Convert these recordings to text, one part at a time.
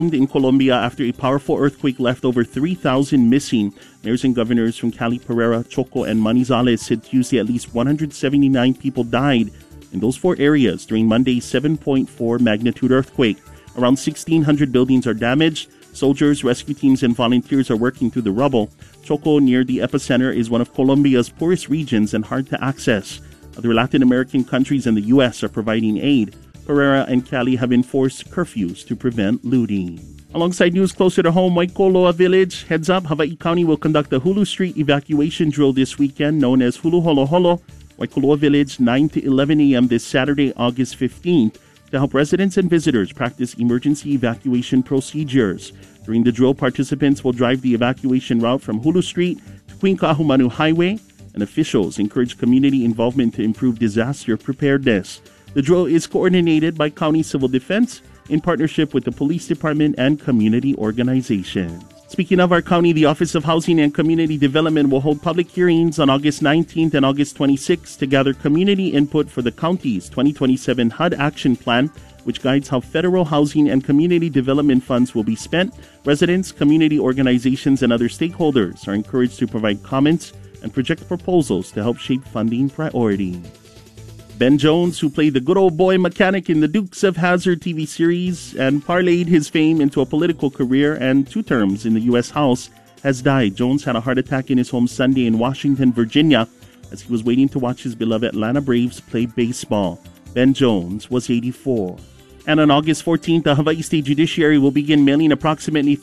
in Colombia after a powerful earthquake left over 3,000 missing. Mayors and governors from Cali, Pereira, Choco, and Manizales said Tuesday at least 179 people died in those four areas during Monday's 7.4 magnitude earthquake. Around 1,600 buildings are damaged. Soldiers, rescue teams, and volunteers are working through the rubble. Choco, near the epicenter, is one of Colombia's poorest regions and hard to access. Other Latin American countries and the U.S. are providing aid. Pereira and Cali have enforced curfews to prevent looting. Alongside news closer to home, Waikoloa Village. Heads up, Hawaii County will conduct a Hulu Street evacuation drill this weekend known as Hulu Holo Holo. Waikoloa Village, 9 to 11 a.m. this Saturday, August 15th, to help residents and visitors practice emergency evacuation procedures. During the drill, participants will drive the evacuation route from Hulu Street to Queen Kahumanu Highway, and officials encourage community involvement to improve disaster preparedness. The drill is coordinated by County Civil Defense in partnership with the Police Department and community organizations. Speaking of our county, the Office of Housing and Community Development will hold public hearings on August 19th and August 26th to gather community input for the county's 2027 HUD Action Plan, which guides how federal housing and community development funds will be spent. Residents, community organizations, and other stakeholders are encouraged to provide comments and project proposals to help shape funding priorities. Ben Jones, who played the good old boy mechanic in the Dukes of Hazzard TV series and parlayed his fame into a political career and 2 terms in the U.S. House, has died. Jones had a heart attack in his home Sunday in Washington, Virginia, as he was waiting to watch his beloved Atlanta Braves play baseball. Ben Jones was 84. And on August 14th, the Hawaii State Judiciary will begin mailing approximately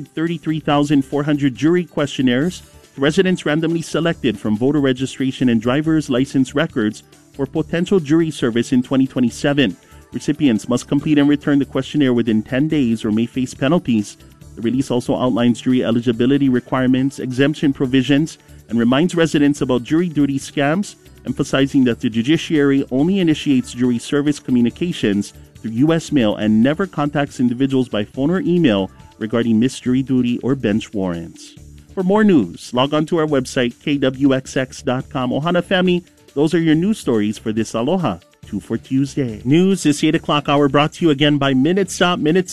333,400 jury questionnaires to residents randomly selected from voter registration and driver's license records for potential jury service in 2027. Recipients must complete and return the questionnaire within 10 days or may face penalties. The release also outlines jury eligibility requirements, exemption provisions, and reminds residents about jury duty scams, emphasizing that the judiciary only initiates jury service communications through U.S. mail and never contacts individuals by phone or email regarding missed jury duty or bench warrants. For more news, log on to our website, kwxx.com. Ohana family, those are your news stories for this Aloha 2 for Tuesday. News this 8 o'clock hour brought to you again by Minute Stop.